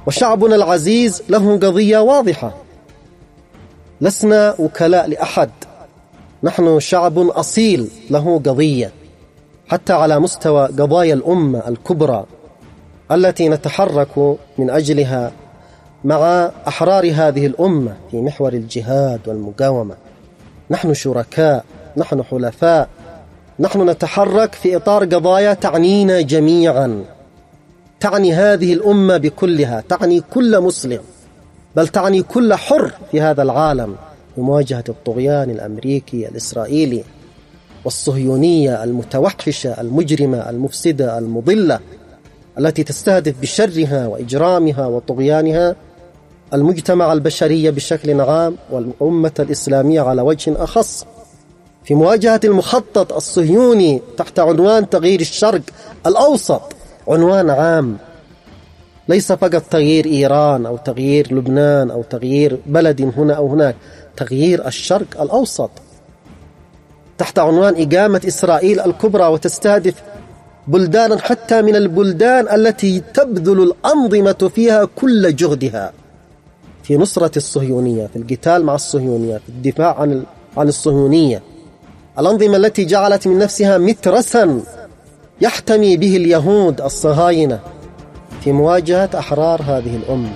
وشعبنا العزيز له قضية واضحة، لسنا وكلاء لأحد، نحن شعب أصيل له قضية، حتى على مستوى قضايا الأمة الكبرى التي نتحرك من أجلها مع أحرار هذه الأمة في محور الجهاد والمقاومة. نحن شركاء، نحن حلفاء، نحن نتحرك في إطار قضايا تعنينا جميعا، تعني هذه الأمة بكلها، تعني كل مسلم، بل تعني كل حر في هذا العالم بمواجهة الطغيان الأمريكي الإسرائيلي والصهيونية المتوحشة المجرمة المفسدة المضلة التي تستهدف بشرها وإجرامها وطغيانها المجتمع البشري بشكل عام والأمة الإسلامية على وجه أخص، في مواجهة المخطط الصهيوني تحت عنوان تغيير الشرق الأوسط، عنوان عام ليس فقط تغيير إيران أو تغيير لبنان أو تغيير بلد هنا أو هناك، تغيير الشرق الأوسط تحت عنوان إقامة إسرائيل الكبرى، وتستهدف بلدانا حتى من البلدان التي تبذل الأنظمة فيها كل جهدها في نصرة الصهيونية، في القتال مع الصهيونية، في الدفاع عن الصهيونية، الأنظمة التي جعلت من نفسها مترسا يحتمي به اليهود الصهاينة في مواجهة أحرار هذه الأمة.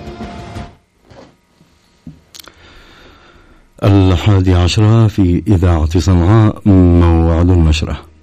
11 في إذاعة صنعاء، موعد النشرة.